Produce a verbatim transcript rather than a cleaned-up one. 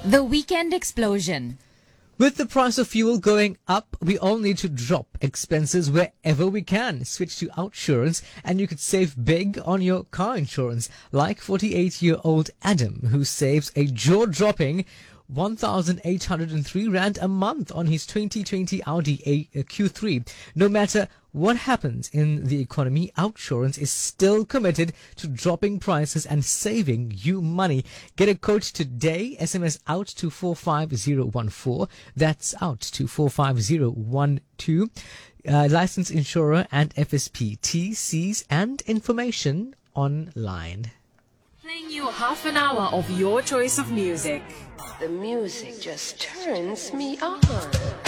The Weekend Explosion. With the price of fuel going up, we all need to drop expenses wherever we can. Switch to Outsurance and you could save big on your car insurance. Like forty-eight-year-old Adam, who saves a jaw-dropping one thousand eight hundred three rand a month on his twenty twenty Audi A Q three. No matter what happens in the economy, Outsurance is still committed to dropping prices and saving you money. Get a quote today. S M S out to four five zero one four. That's out to four five zero one two. Uh, licensed insurer and F S P. T Cs and information online. Playing you half an hour of your choice of music. The music just turns me on.